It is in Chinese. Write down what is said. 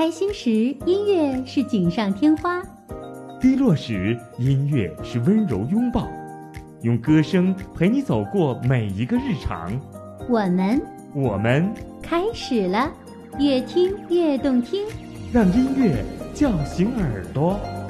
开心时，音乐是锦上添花； 低落时，音乐是温柔拥抱。用歌声陪你走过每一个日常。 我们开始了，越听越动听， 让音乐叫醒耳朵。